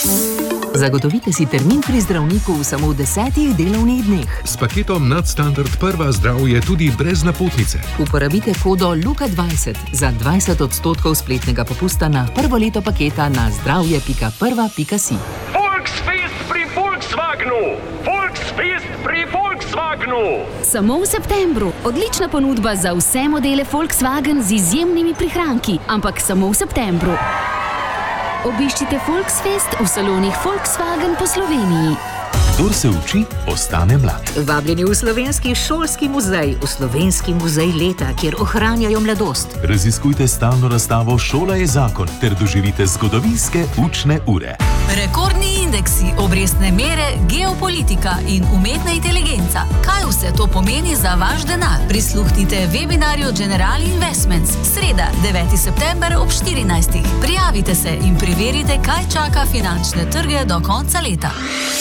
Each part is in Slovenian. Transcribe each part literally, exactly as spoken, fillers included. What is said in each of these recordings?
Zagotovite si termin pri zdravniku v samo desetih delovnih dneh. S paketom Nadstandard Prva zdravje tudi brez napotnice. Uporabite kodo Luka dvajset za dvajset odstotkov spletnega popusta na prvo leto paketa na zdravje pika prva pika si. Volksfest pri Volkswagenu! Volksfest pri Volkswagenu! Samo v septembru. Odlična ponudba za vse modele Volkswagen z izjemnimi prihranki, ampak samo v septembru. Obiščite Volksfest v salonih Volkswagen po Sloveniji. Kdor se uči, ostane mlad. Vabljeni v Slovenski šolski muzej, v Slovenski muzej leta, kjer ohranjajo mladost. Raziskujte stalno razstavo Šola je zakon ter doživite zgodovinske učne ure. Rekordni indeksi, obrestne mere, geopolitika in umetna inteligenca. Kaj vse to pomeni za vaš denar? Prisluhnite webinarju General Investments. Sreda, deveti september ob štirinajstih. Prijavite se in preverite, kaj čaka finančne trge do konca leta.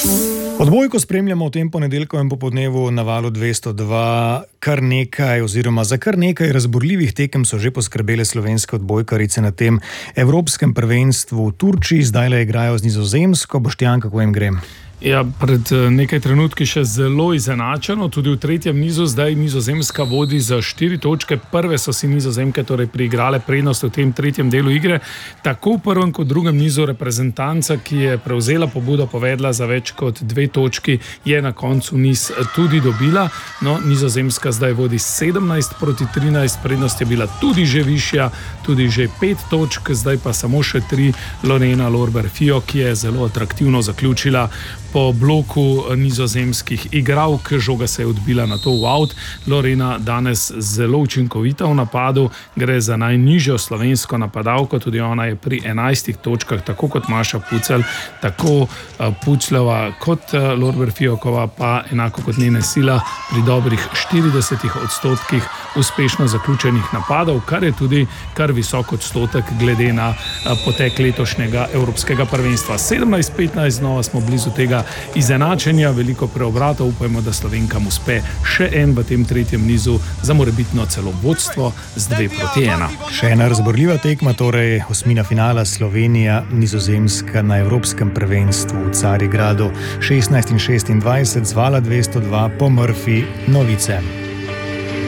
Odbojko spremljamo v tem ponedeljkovem popoldnevu na valu dvesto dva. Kar nekaj oziroma za kar nekaj razburljivih tekem so že poskrbele slovenske odbojkarice na tem evropskem prvenstvu v Turčiji. Zdajle igrajo z Nizozemsko. Boštjan, kako jim gre? Ja, pred nekaj trenutki še zelo izenačeno, tudi v tretjem nizu, zdaj Nizozemska vodi za štiri točke, prve so si Nizozemke torej priigrale prednost v tem tretjem delu igre, tako v prvem kot drugem nizu reprezentanca, ki je prevzela pobudo, povedla za več kot dve točki, je na koncu niz tudi dobila, no Nizozemska zdaj vodi sedemnajst proti trinajst, prednost je bila tudi že višja, tudi že pet točk, zdaj pa samo še tri. Lorena Lorber-Fijo, ki je zelo atraktivno zaključila po bloku nizozemskih igralk, žoga se je odbila na to v out. Lorena danes zelo učinkovita v napadu, gre za najnižjo slovensko napadalko, tudi ona je pri enajstih točkah, tako kot Maša Pucelj, tako Pucljova kot Lorber-Fijokova, pa enako kot njene Sila pri dobrih štiridesetih odstotkih uspešno zaključenih napadov, kar je tudi kar visok odstotek glede na potek letošnjega evropskega prvenstva. sedemnajst petnajst, znova smo blizu tega izenačenja, veliko preobratov, upajmo, da Slovenkam uspe še en v tem tretjem nizu za morebitno celo vodstvo z dve proti ena. Še ena razborljiva tekma, torej osmina finala Slovenija, Nizozemska na evropskem prvenstvu v Carigradu. šestnajst in šestindvajset z vala dvesto dva po Murphy novice.